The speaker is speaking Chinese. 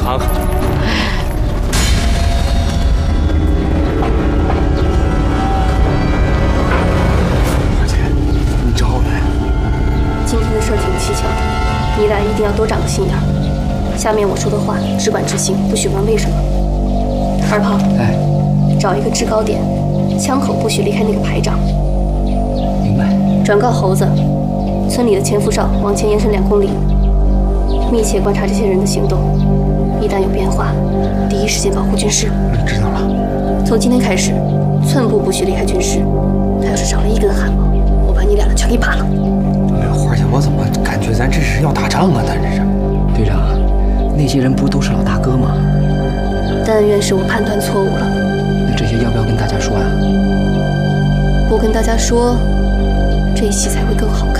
看看。 二姐，你找我来？ 今天的事儿挺蹊跷的，你俩一定要多长个心眼儿。下面我说的话只管执行，不许问为什么。二炮， 哎， 找一个制高点，枪口不许离开那个排长。 明白。 转告猴子，村里的前夫哨往前延伸2公里，密切观察这些人的行动，一旦有变化，第一时间保护军师。 知道了。 从今天开始，寸步不许离开军师。他要是少了一根汗毛，我把你俩的全给扒了。 哎呦，花姐，我怎么感觉咱这是要打仗啊？咱这是。队长，那些人不都是老大哥吗？ 但愿是我判断错误了。 那这些要不要跟大家说呀？ 不跟大家说，这一期才会更好。